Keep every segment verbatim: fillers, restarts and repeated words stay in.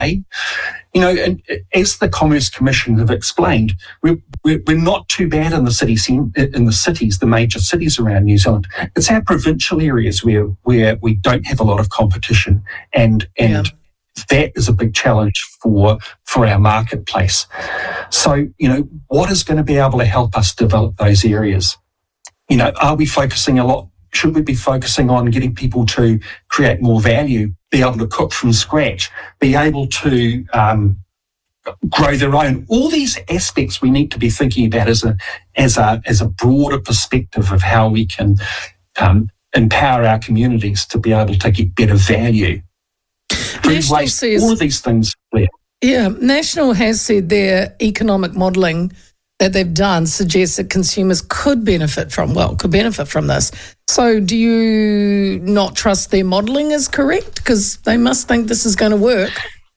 You know, and as the Commerce Commission have explained, we're, we're, we're not too bad in the cities, in the cities, the major cities around New Zealand. It's our provincial areas where where we don't have a lot of competition, and and yeah. that is a big challenge for for our marketplace. So, you know, what is going to be able to help us develop those areas? You know, are we focusing a lot? Should we be focusing on getting people to create more value, be able to cook from scratch, be able to um, grow their own? All these aspects we need to be thinking about as a as a as a broader perspective of how we can um, empower our communities to be able to get better value. National waste, says, all of these things. Yeah. yeah, National has said their economic modelling that they've done suggests that consumers could benefit from, well, could benefit from this. So do you not trust their modelling is correct? Because they must think this is going to work.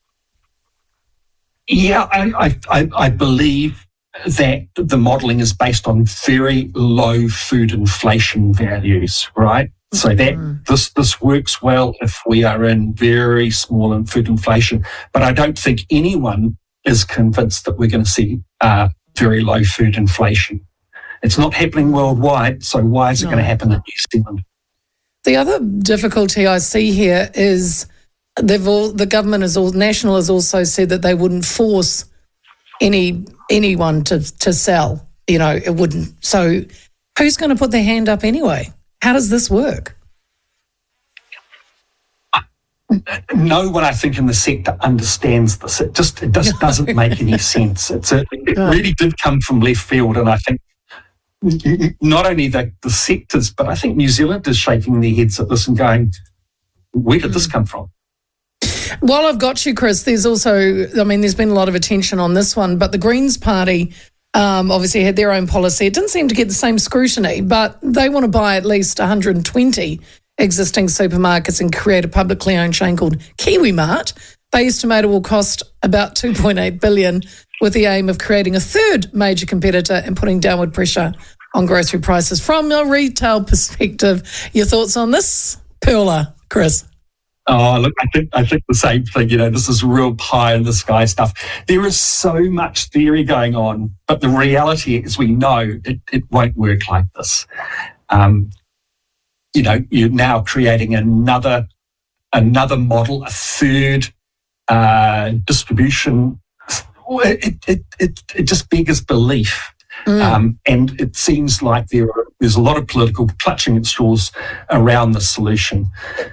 Yeah, I, I, I believe that the modelling is based on very low food inflation values, right? So that mm. this this works well if we are in very small in food inflation. But I don't think anyone is convinced that we're going to see uh, very low food inflation. It's not happening worldwide, so why is it no. going to happen in New Zealand? The other difficulty I see here is they've all, the government has all, National has also said that they wouldn't force any anyone to, to sell. You know, it wouldn't. So who's going to put their hand up anyway? How does this work? No one, I think, in the sector understands this. It just it just doesn't make any sense. It's a, it really did come from left field, and I think not only the, the sectors, but I think New Zealand is shaking their heads at this and going, where did this come from? While I've got you, Chris, there's also, I mean, there's been a lot of attention on this one, but the Greens Party um, obviously had their own policy. It didn't seem to get the same scrutiny, but they want to buy at least one hundred twenty existing supermarkets and create a publicly owned chain called KiwiMart. They estimate it will cost about two point eight billion dollars, with the aim of creating a third major competitor and putting downward pressure on grocery prices. From a retail perspective, your thoughts on this, Perla, Chris? Oh, look, I think I think the same thing. You know, this is real pie in the sky stuff. There is so much theory going on, but the reality is we know it, it won't work like this. Um, you know, you're now creating another another model, a third uh, distribution. It, it it it just beggars belief. Mm. Um, and it seems like there are, there's a lot of political clutching at straws around the solution.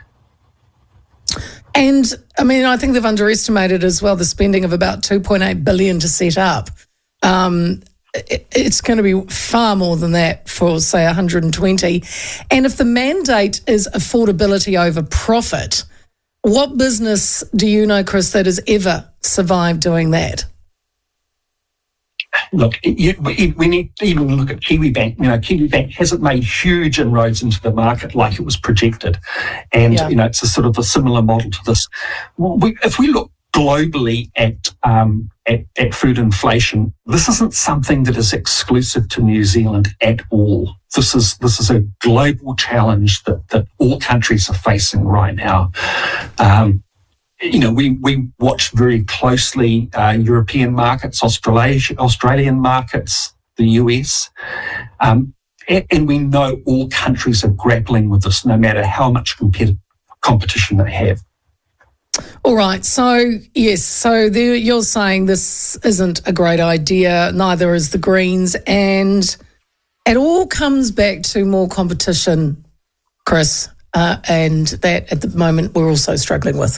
And, I mean, I think they've underestimated as well the spending of about two point eight billion dollars to set up. Um, it, it's going to be far more than that for, say, one hundred twenty. And if the mandate is affordability over profit, what business do you know, Chris, that has ever survived doing that? Look, you, we, we need to even look at KiwiBank. You know, KiwiBank hasn't made huge inroads into the market like it was projected. And, yeah. you know, it's a sort of a similar model to this. We, if we look globally at, um, at at food inflation, this isn't something that is exclusive to New Zealand at all. This is this is a global challenge that, that all countries are facing right now. Um, You know, we, we watch very closely uh, European markets, Australasia, Australian markets, the U S, um, and, and we know all countries are grappling with this, no matter how much competi- competition they have. All right, so yes, so there, you're saying this isn't a great idea, neither is the Greens, and it all comes back to more competition, Chris, uh, and that at the moment we're also struggling with.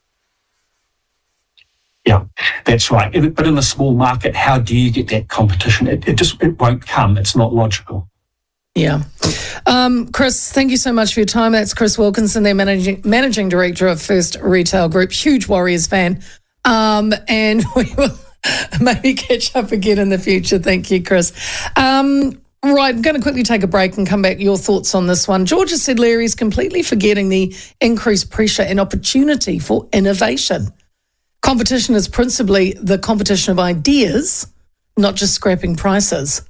Yeah, that's right. But in a small market, how do you get that competition? It, it just it won't come. It's not logical. Yeah. Um, Chris, thank you so much for your time. That's Chris Wilkinson, their managing managing director of First Retail Group, huge Warriors fan. Um, and we will maybe catch up again in the future. Thank you, Chris. Um, right, I'm going to quickly take a break and come back. Your thoughts on this one. Georgia said Larry's completely forgetting the increased pressure and opportunity for innovation. Competition is principally the competition of ideas, not just scrapping prices.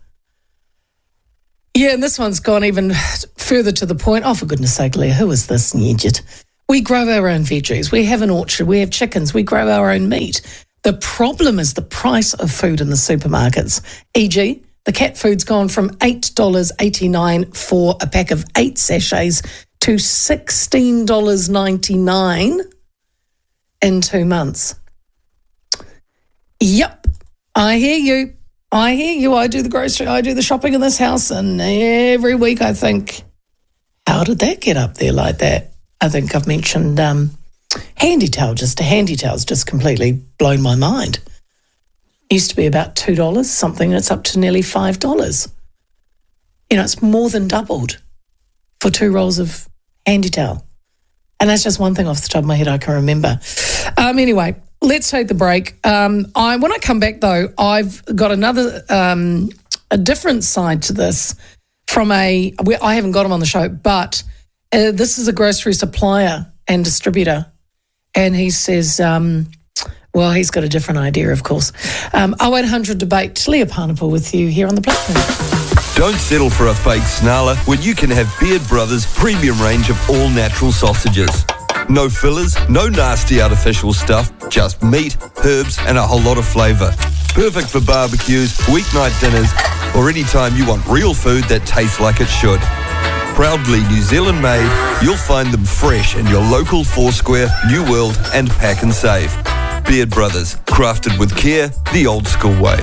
Yeah, and this one's gone even further to the point. Oh, for goodness sake, Leah, who is this idiot? We grow our own veggies. We have an orchard. We have chickens. We grow our own meat. The problem is the price of food in the supermarkets. for example, the cat food's gone from eight dollars eighty-nine for a pack of eight sachets to sixteen dollars ninety-nine in two months. Yep, I hear you. I hear you. I do the grocery, I do the shopping in this house, and every week I think, how did that get up there like that? I think I've mentioned um, Handy Towel, just a Handy Towel's just completely blown my mind. It used to be about two dollars something, and it's up to nearly five dollars. You know, it's more than doubled for two rolls of Handy Towel. And that's just one thing off the top of my head I can remember. Um, anyway, let's take the break. Um, I when I come back, though, I've got another, um, a different side to this from a, I haven't got him on the show, but uh, this is a grocery supplier and distributor. And he says, um, well, he's got a different idea, of course. Um, oh eight hundred debate, Leah Parnapel with you here on the platform. Don't settle for a fake snarler when you can have Beard Brothers' premium range of all-natural sausages. No fillers, no nasty artificial stuff, just meat, herbs and a whole lot of flavour. Perfect for barbecues, weeknight dinners or any time you want real food that tastes like it should. Proudly New Zealand made, you'll find them fresh in your local Foursquare, New World and Pack and Save. Beard Brothers, crafted with care, the old school way.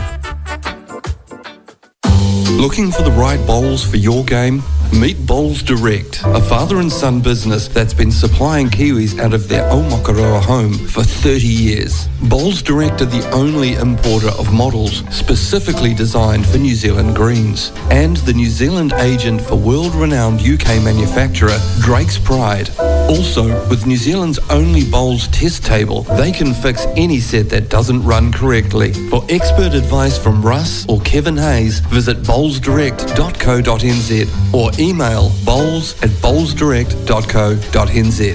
Looking for the right bowls for your game? Meet Bowls Direct, a father and son business that's been supplying Kiwis out of their Aomakaroa home for thirty years. Bowls Direct are the only importer of models specifically designed for New Zealand greens, and the New Zealand agent for world-renowned U K manufacturer Drake's Pride. Also, with New Zealand's only bowls test table, they can fix any set that doesn't run correctly. For expert advice from Russ or Kevin Hayes, visit bowls direct dot co dot n z or email bowls at bowls direct dot co dot n z.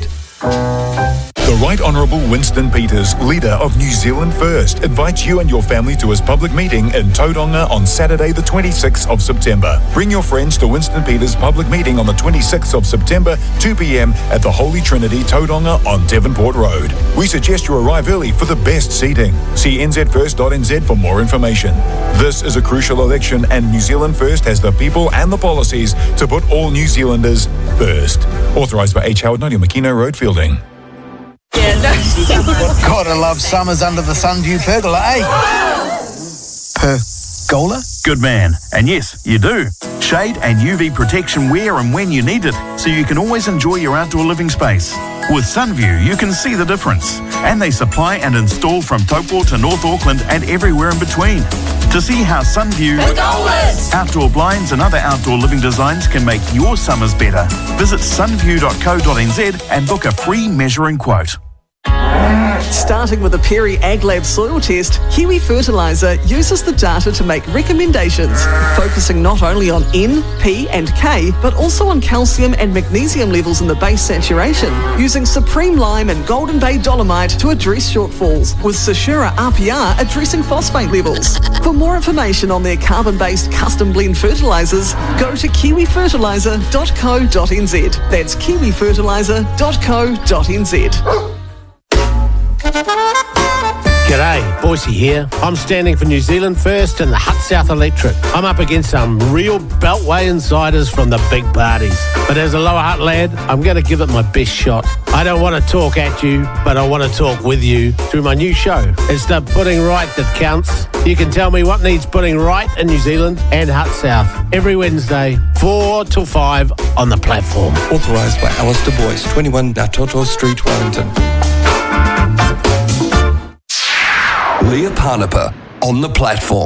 The Right Honourable Winston Peters, leader of New Zealand First, invites you and your family to his public meeting in Tauranga on Saturday the twenty-sixth of September. Bring your friends to Winston Peters' public meeting on the twenty-sixth of September, two p.m. at the Holy Trinity, Tauranga on Devonport Road. We suggest you arrive early for the best seating. See n z first dot n z for more information. This is a crucial election and New Zealand First has the people and the policies to put all New Zealanders first. Authorised by H. Howard, ninety Makino Road, Fielding. Yeah, no. Gotta love summers under the Sunview pergola, eh? Pergola? Good man. And yes, you do. Shade and U V protection where and when you need it, so you can always enjoy your outdoor living space. With Sunview, you can see the difference. And they supply and install from Taupo to North Auckland and everywhere in between. To see how Sunview outdoor blinds and other outdoor living designs can make your summers better, visit sunview dot co dot n z and book a free measuring quote. Starting with a Perry AgLab soil test, Kiwi Fertiliser uses the data to make recommendations, focusing not only on N, P and K, but also on calcium and magnesium levels in the base saturation, using Supreme Lime and Golden Bay Dolomite to address shortfalls, with Sashura R P R addressing phosphate levels. For more information on their carbon-based custom blend fertilisers, go to kiwi fertiliser dot co dot n z. That's kiwi fertiliser dot co dot n z. G'day, Boise here. I'm standing for New Zealand First and the Hut South Electric. I'm up against some real Beltway insiders from the big parties. But as a Lower Hutt lad, I'm going to give it my best shot. I don't want to talk at you, but I want to talk with you through my new show. It's the Putting Right that counts. You can tell me what needs putting right in New Zealand and Hut South every Wednesday, four till five on the platform. Authorised by Alistair Boyce, twenty-one Natoto Street, Wellington. Leah Parnapel on the platform.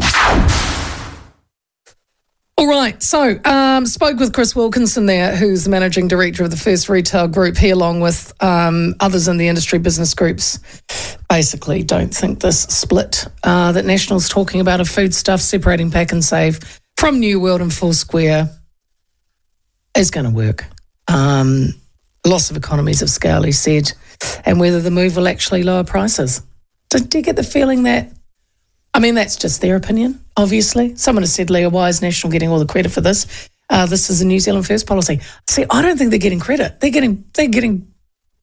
All right, so um, spoke with Chris Wilkinson there, who's the managing director of the First Retail Group. He, along with um, others in the industry business groups, basically don't think this split uh, that National's talking about of food stuff, separating Pack and Save from New World and Foursquare, is going to work. Um, loss of economies of scale, he said, and whether the move will actually lower prices. Do, do you get the feeling that, I mean, that's just their opinion, obviously. Someone has said, Leah, why is National getting all the credit for this? Uh, this is a New Zealand First policy. See, I don't think they're getting credit. They're getting, they're getting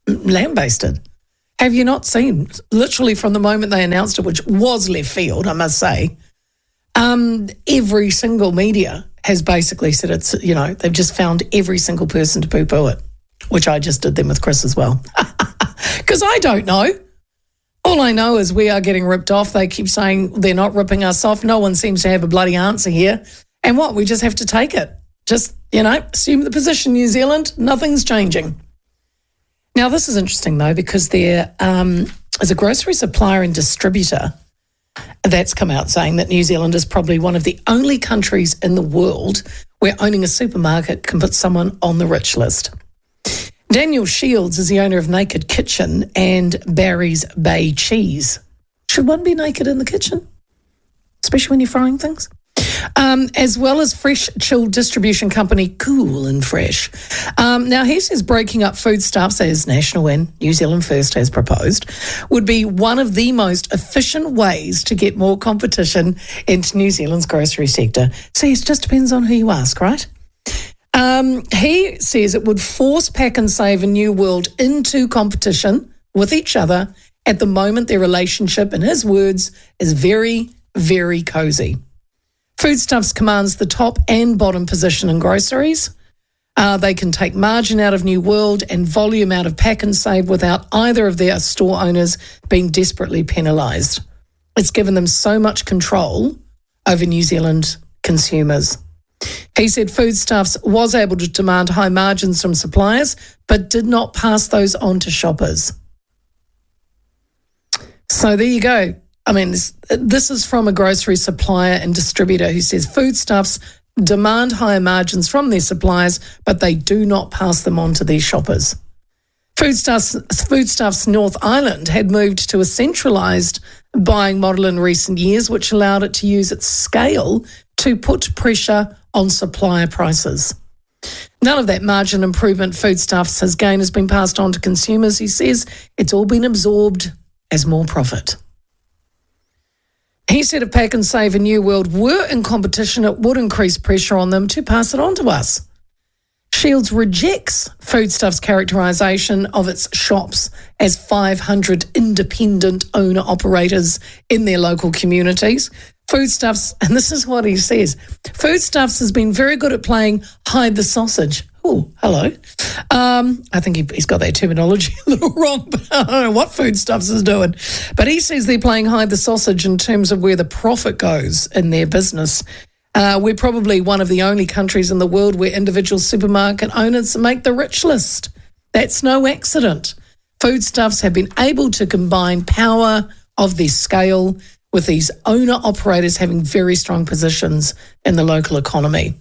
lambasted. Have you not seen, literally from the moment they announced it, which was left field, I must say, um, every single media has basically said it's, you know, they've just found every single person to poo-poo it, which I just did them with Chris as well. Because I don't know. All I know is we are getting ripped off. They keep saying they're not ripping us off. No one seems to have a bloody answer here. And what? We just have to take it. Just, you know, assume the position, New Zealand. Nothing's changing. Now, this is interesting, though, because there um, is a grocery supplier and distributor that's come out saying that New Zealand is probably one of the only countries in the world where owning a supermarket can put someone on the rich list. Daniel Shields is the owner of Naked Kitchen and Barry's Bay Cheese. Should one be naked in the kitchen? Especially when you're frying things? Um, as well as fresh chilled distribution company Cool and Fresh. Um, now, he says breaking up foodstuffs, as National and New Zealand First has proposed, would be one of the most efficient ways to get more competition into New Zealand's grocery sector. See, it just depends on who you ask, right? Um, he says it would force Pack and Save and New World into competition with each other. At the moment, their relationship, in his words, is very, very cosy. Foodstuffs commands the top and bottom position in groceries. Uh, they can take margin out of New World and volume out of Pack and Save without either of their store owners being desperately penalised. It's given them so much control over New Zealand consumers. He said Foodstuffs was able to demand high margins from suppliers, but did not pass those on to shoppers. So there you go. I mean, this, this is from a grocery supplier and distributor who says Foodstuffs demand higher margins from their suppliers, but they do not pass them on to their shoppers. Foodstuffs, Foodstuffs North Island had moved to a centralised buying model in recent years, which allowed it to use its scale to put pressure on supplier prices. None of that margin improvement Foodstuffs has gained has been passed on to consumers. He says it's all been absorbed as more profit. He said if Pack and Save and New World were in competition, it would increase pressure on them to pass it on to us. Shields rejects Foodstuffs' characterisation of its shops as five hundred independent owner-operators in their local communities. Foodstuffs, and this is what he says, Foodstuffs has been very good at playing hide the sausage. Oh, hello. Um, I think he, he's got that terminology a little wrong, but I don't know what Foodstuffs is doing. But he says they're playing hide the sausage in terms of where the profit goes in their business. Uh, we're probably one of the only countries in the world where individual supermarket owners make the rich list. That's no accident. Foodstuffs have been able to combine power of their scale with these owner-operators having very strong positions in the local economy.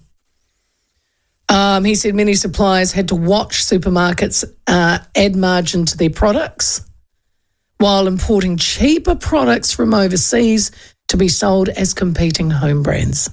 Um, he said many suppliers had to watch supermarkets uh, add margin to their products while importing cheaper products from overseas to be sold as competing home brands.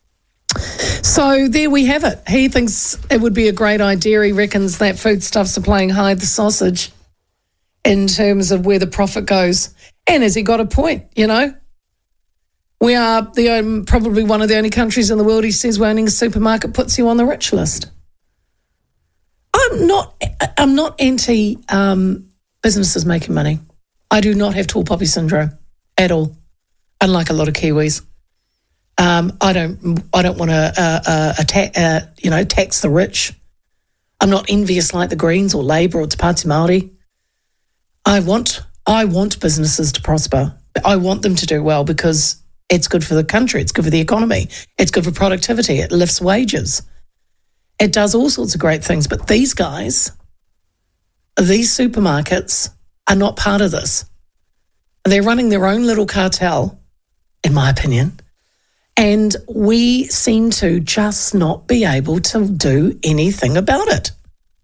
So there we have it. He thinks it would be a great idea. He reckons that Foodstuffs are playing hide the sausage in terms of where the profit goes. And has he got a point, you know? We are the um, probably one of the only countries in the world, he says, where owning a supermarket puts you on the rich list. I'm not I'm not anti um, businesses making money. I do not have tall poppy syndrome at all, unlike a lot of Kiwis. Um, I don't I don't want to uh, uh, attack uh, you know tax the rich. I'm not envious like the Greens or Labour or Te Pāti Māori. I want I want businesses to prosper. I want them to do well because it's good for the country. It's good for the economy. It's good for productivity. It lifts wages. It does all sorts of great things. But these guys, these supermarkets are not part of this. They're running their own little cartel, in my opinion. And we seem to just not be able to do anything about it.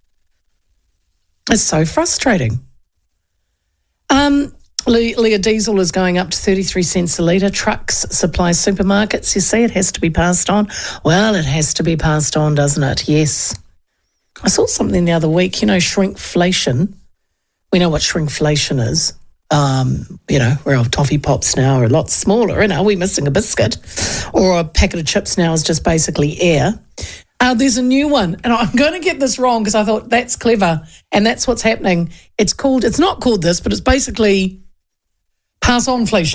It's so frustrating. Um... Leah diesel is going up to thirty-three cents a litre. Trucks supply supermarkets. You see, it has to be passed on. Well, it has to be passed on, doesn't it? Yes. I saw something the other week, you know, shrinkflation. We know what shrinkflation is. Um, you know, where our toffee pops now are a lot smaller, and are we missing a biscuit? Or a packet of chips now is just basically air. Uh, there's a new one, and I'm going to get this wrong because I thought that's clever, and that's what's happening. It's called, it's not called this, but it's basically pass on, Felicia.